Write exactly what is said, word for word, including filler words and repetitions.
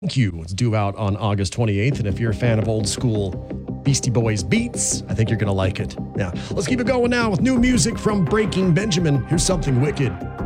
Thank you. It's due out on August twenty-eighth, and if you're a fan of old school Beastie Boys beats, I think you're going to like it. Yeah, let's keep it going now with new music from Breaking Benjamin. Here's Something Wicked.